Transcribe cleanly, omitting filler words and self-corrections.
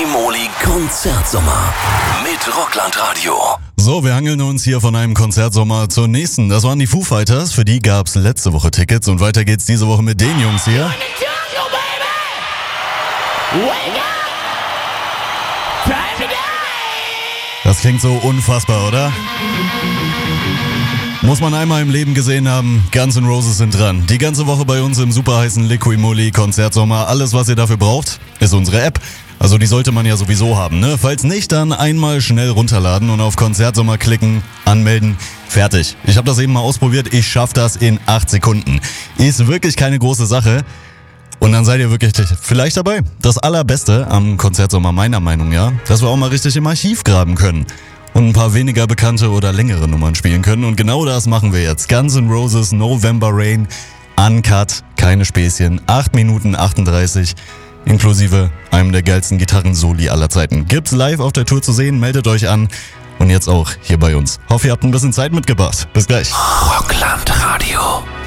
Liqui-Moly Konzertsommer mit Rockland Radio. So, wir hangeln uns hier von einem Konzertsommer zur nächsten. Das waren die Foo Fighters, für die gab's letzte Woche Tickets und weiter geht's diese Woche mit den Jungs hier. Das klingt so unfassbar, oder? Muss man einmal im Leben gesehen haben, Guns N' Roses sind dran. Die ganze Woche bei uns im super heißen Liqui-Moly Konzertsommer. Alles, was ihr dafür braucht, ist unsere App. Also die sollte man ja sowieso haben, ne? Falls nicht, dann einmal schnell runterladen und auf Konzertsommer klicken, anmelden, fertig. Ich habe das eben mal ausprobiert, ich schaff das in 8 Sekunden. Ist wirklich keine große Sache. Und dann seid ihr wirklich vielleicht dabei. Das Allerbeste am Konzertsommer meiner Meinung, ja, dass wir auch mal richtig im Archiv graben können. Und ein paar weniger bekannte oder längere Nummern spielen können. Und genau das machen wir jetzt. Guns N' Roses, November Rain, Uncut, keine Späßchen, 8 Minuten 38, inklusive einem der geilsten Gitarren-Soli aller Zeiten. Gibt's live auf der Tour zu sehen, meldet euch an. Und jetzt auch hier bei uns. Hoffe, ihr habt ein bisschen Zeit mitgebracht. Bis gleich. Rockland Radio.